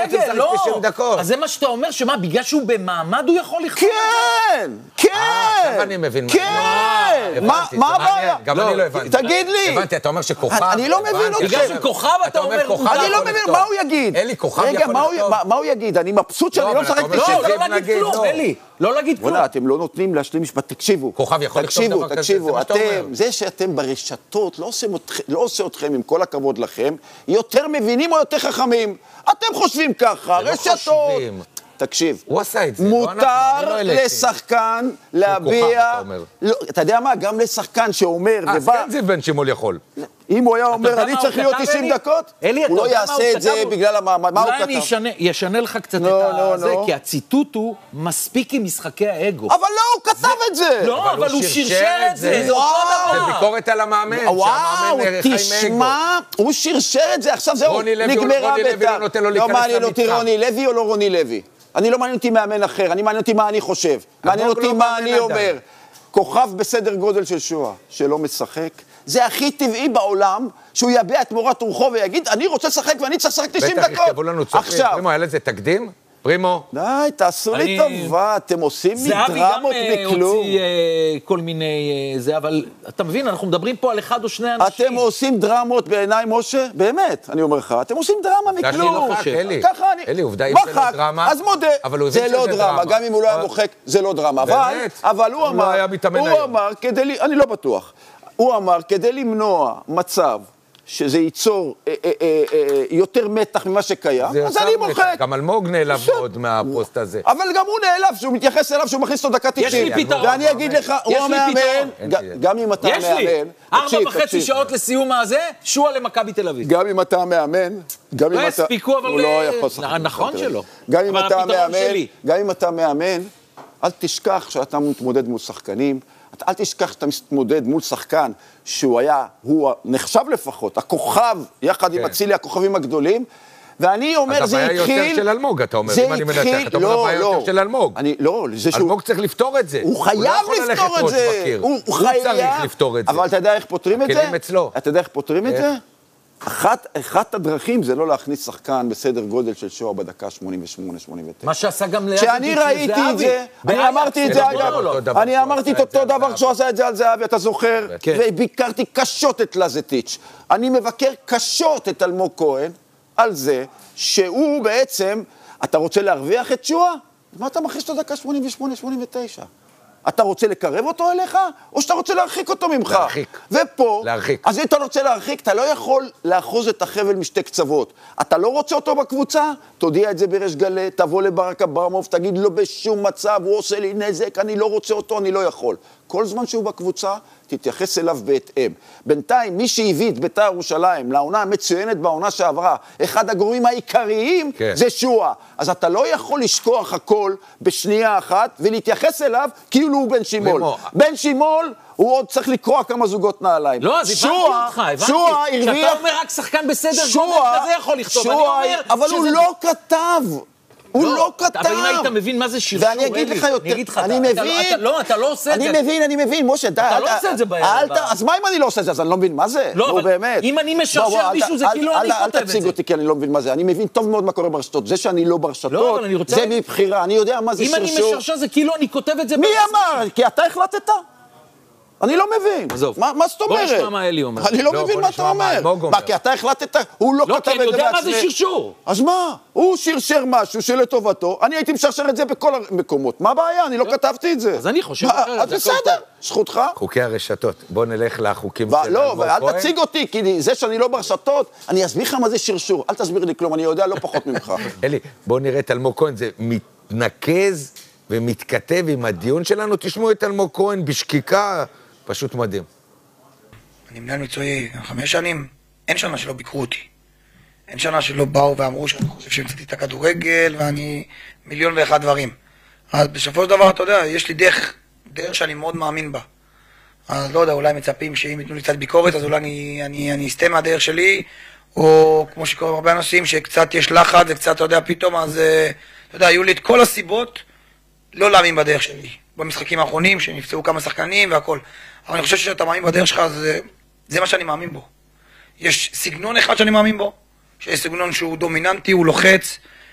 בסגל, לא. אז זה מה שאתה אומר, שמה, בגלל שהוא במעמד הוא יכול לכתוב? כן, כן. עכשיו אני מבין. כן. מה הבעיה? גם אני לא הבנתי. תגיד לי. הבנתי, אתה אומר שכוכב... אני לא מבין אותך. בגלל שכוכב אתה אומר... אני לא מבין, מה הוא יגיד? אלי, כוכב יכול לכתוב. רגע, מה הוא יגיד? אני מבסוט שאני לא משחק בשביל. לא להגיד כלום, אלי. לא להגיד כלום. וואלה, אתם לא נותנים להשלים משפט. תקשיבו. כוכב יכול לכתוב דבר כזה, זה מה שאתה אומר. זה שאתם ברשתות לא עושה אתכם, עם כל הכבוד לכם, יותר מבינים או יותר חכמים. אתם חושבים ככה, רשתות. תקשיב, הוא עשה את זה. מותר לשחקן להביע... אתה יודע מה? גם לשחקן שאומר אז כן זיו בן שימול יכול. אם הוא היה אומר, אני צריך להיות 90 דקות, הוא לא יעשה את זה בגלל המעמד. מה הוא כתב? אולי אני אשנה לך קצת את זה, כי הציטוט הוא מספיק עם משחקי האגו. אבל לא, הוא כתב את זה. לא, אבל הוא שרשר את זה. זה אותו דבר. זה ביקורת על המאמן. וואו, תשמע, הוא שרשר את זה. עכשיו זהו, נגמרה בית"ר. לא מעניין אותי רוני לוי או לא רוני לוי. אני לא מעניין אותי מאמן אחר, אני מעניין אותי מה אני חושב. מעניין אותי מה אני אומר. כוכב בסדר גודל של שועה, שלא משחק, זה הכי טבעי בעולם, שהוא יביע את מורת רוחו ויגיד, אני רוצה לשחק ואני צריך לשחק 90 דקות. בטח יכתבו לנו צופים. פרימו, היה לזה תקדים? פרימו? די, תעשו לי טובה, אתם עושים מדרמות מכלום. זהבי גם הוציא כל מיני זה, אבל אתה מבין, אנחנו מדברים פה על אחד או שני אנשים. אתם עושים דרמות בעיניי, משה? באמת, אני אומר לך, אתם עושים דרמה מכלום. ככה אני... אלי, עובדה, אם זה לא דרמה... אז מודה, זה לא דרמה, גם אם הוא לא היה מוחק, זה לא דרמה. אבל הוא אמר, אני לא בטוח, הוא אמר, כדי למנוע מצב שזה ייצור יותר מתח ממה שקיים, אז אני מוחק. גם אלמוג נעלב מאוד מהפוסט הזה. אבל גם הוא נעלב, שהוא מתייחס אליו, שהוא מכניס לו דקה 90. יש לי פתרון. ואני אגיד לך, הוא המאמן, גם אם אתה מאמן... יש לי 4.5 שעות לסיום הזה, שועה למכבי תל אביב. גם אם אתה מאמן, גם אם אתה... לא הספיקו, אבל... הוא לא יכול לשחק. נכון שלא. גם אם אתה מאמן, אל תשכח שאתה מתמודד מול שחקנים, אל תשכח שאתה מתמודד מול שחקן הוא נחשב לפחות, הכוכב, יחד עם אצילי, הכוכבים הגדולים, ואני אומר, זה התחיל... אז הבעיה יותר של אלמוג, אתה אומר, אם אני מנצח, אתה אומר, הבעיה יותר של אלמוג. לא, זה שהוא... אלמוג צריך לפתור את זה. הוא חייב לפתור את זה. הוא צריך לפתור את זה. אבל אתה יודע איך פותרים את זה? הכלים אצלו. אתה יודע איך פותרים את זה? אחת הדרכים זה לא להכניס שחקן בסדר גודל של שועה בדקה 88-89. מה שעשה גם לזהבי. כשאני ראיתי את זה, אני אמרתי את זה אגב, אני אמרתי את אותו דבר כשהוא עשה את זה על זהבי, אתה זוכר? וביקרתי קשות את לזטיץ'. אני מבקר קשות את אלמוג כהן על זה שהוא בעצם, אתה רוצה להרוויח את שועה? מה אתה מכניס אותו דקה 88-89? אתה רוצה לקרב אותו אליך, או שאתה רוצה להרחיק אותו ממך? להרחיק. ופה, להרחיק. אז אם אתה רוצה להרחיק, אתה לא יכול לאחוז את החבל משתי קצוות. אתה לא רוצה אותו בקבוצה? תודיע את זה בריש גלי, תבוא לברק אברמוב, תגיד לו בשום מצב, הוא עושה לי נזק, אני לא רוצה אותו, אני לא יכול. כל זמן שהוא בקבוצה, תתייחס אליו בהתאם. בינתיים, מי שהביא את בית"ר ירושלים לעונה המצוינת בעונה שעברה, אחד הגורמים העיקריים זה שועה. אז אתה לא יכול לשכוח הכל בשנייה אחת ולהתייחס אליו כאילו הוא בן שימול. בן שימול הוא עוד צריך לקרוא כמה זוגות נעליים. לא, אז הבנתי. שועה הרוויח... כשאתה אומר רק שחקן בסדר גודל כזה יכול לכתוב, אני אומר... אבל הוא לא כתב. הוא לא כתב. אבל אם היית מבין מה זה שרשור, ואני אגיד לך יותר, אני מבין. לא, אתה לא עושה את זה. אני מבין, משה, די. אתה לא עושה את זה ביד. אז מה אם אני לא עושה את זה? אז אני לא מבין מה זה. לא, אבל אם אני משרשר מישהו, זה כאילו אני כותב את זה. אל תציג אותי כי אני לא מבין מה זה. אני מבין טוב מאוד מה קורה ברשתות. זה שאני לא ברשתות, זה מבחירה. אני יודע מה זה שרשור. אם אני משרשר, זה כאילו אני כותב את זה. מי אמר? כי אתה החלטת? אני לא מבין. מה זאת אומרת? בוא נשמע מה אלי אומר. אני לא מבין מה אתה אומר. מה, כי אתה החלטת? הוא לא כתב את זה בעצמי. לא, כי אני יודע מה זה שרשור. אז מה? הוא שרשר משהו שלטובתו, אני הייתי משרשר את זה בכל המקומות. מה הבעיה? אני לא כתבתי את זה. אז אני חושב אחרת. אז בסדר, זכותך. חוקי הרשתות. בוא נלך לחוקים של אלמוג כהן. לא, ואל תציג אותי, כי זה שאני לא ברשתות, אני אסביר לך מה זה שרשור. אל תסביר לי כלום, אני יודע לא פחות ממך. אלי, בוא נראה את אלמוג כהן, זה מתנקז ומתכתב עם הדיון שלנו. תשמעו את אלמוג כהן בשקיקה. פשוט מדהים. אני מנהל מקצועי 5 שנים, אין שנה שלא ביקרו אותי. אין שנה שלא באו ואמרו שאני חושב שהמצאתי את הכדורגל ואני 1,000,001 דברים. אז בסופו של דבר, אתה יודע, יש לי דרך שאני מאוד מאמין בה. אז לא יודע, אולי מצפים שאם ייתנו לי קצת ביקורת, אז אולי אני אסתה מהדרך שלי, או כמו שקורה הרבה אנשים, שקצת יש לחץ וקצת, אתה יודע, פתאום, אז אתה יודע, היו לי את כל הסיבות לא להאמין בדרך שלי. במשחקים האחרונים, שנפצעו כמה שחקנים והכל. אבל אני חושב שאתה מאמין בדרך שלך, זה מה שאני מאמין בו. יש סגנון אחד שאני מאמין בו, שיש סגנון שהוא דומיננטי, הוא לוחץ,